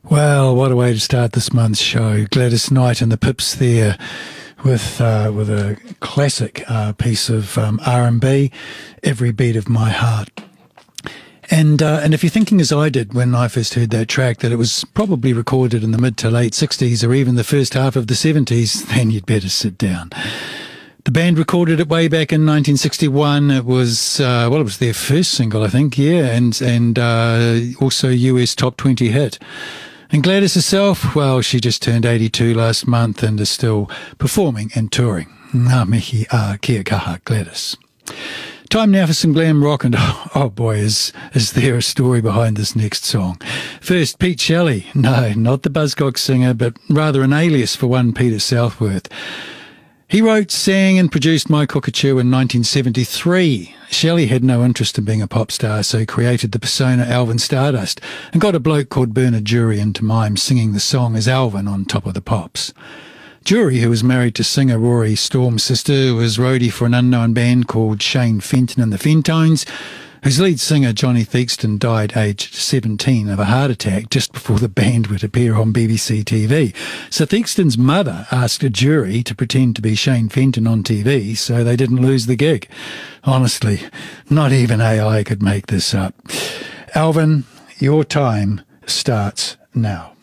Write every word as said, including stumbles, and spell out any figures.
Well, what a way to start this month's show. Gladys Knight and the Pips there with uh, with a classic uh, piece of um, R and B, Every Beat of My Heart. And uh, and if you're thinking as I did when I first heard that track, that it was probably recorded in the mid to late sixties or even the first half of the seventies, then you'd better sit down. The band recorded it way back in nineteen sixty-one. It was, uh, well, it was their first single, I think, yeah, and, and uh, also U S top twenty hit. And Gladys herself, well, she just turned eighty-two last month and is still performing and touring. Ngā mihi a kia kaha, Gladys. Time now for some glam rock, and oh boy, is is there a story behind this next song. First, Pete Shelley. No, not the Buzzcocks singer, but rather an alias for one Peter Southworth. He wrote, sang and produced My Cockatoo in nineteen seventy-three. Shelley had no interest in being a pop star, so he created the persona Alvin Stardust and got a bloke called Bernard Jury into mime singing the song as Alvin on Top of the Pops. Jury, who was married to singer Rory Storm's sister, was roadie for an unknown band called Shane Fenton and the Fentones, whose lead singer Johnny Theakston died aged seventeen of a heart attack just before the band would appear on B B C T V. So Theakston's mother asked a Jury to pretend to be Shane Fenton on T V so they didn't lose the gig. Honestly, not even A I could make this up. Alvin, your time starts now.